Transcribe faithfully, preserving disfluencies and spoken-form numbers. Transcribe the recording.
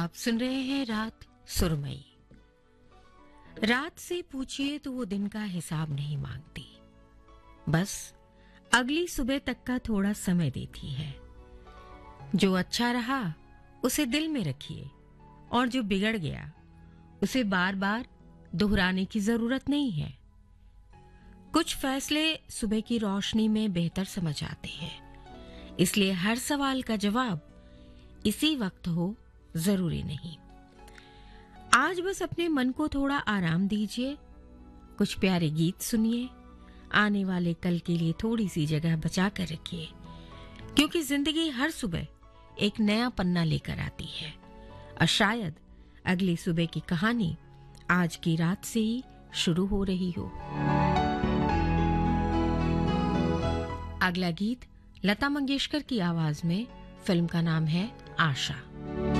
आप सुन रहे हैं रात सुरमई। रात से पूछिए तो वो दिन का हिसाब नहीं मांगती, बस अगली सुबह तक का थोड़ा समय देती है। जो अच्छा रहा उसे दिल में रखिए और जो बिगड़ गया उसे बार बार दोहराने की जरूरत नहीं है। कुछ फैसले सुबह की रोशनी में बेहतर समझ आते हैं, इसलिए हर सवाल का जवाब इसी वक्त हो जरूरी नहीं। आज बस अपने मन को थोड़ा आराम दीजिए, कुछ प्यारे गीत सुनिए, आने वाले कल के लिए थोड़ी सी जगह बचा कर रखिए, क्योंकि जिंदगी हर सुबह एक नया पन्ना लेकर आती है और शायद अगली सुबह की कहानी आज की रात से ही शुरू हो रही हो। अगला गीत लता मंगेशकर की आवाज में, फिल्म का नाम है आशा।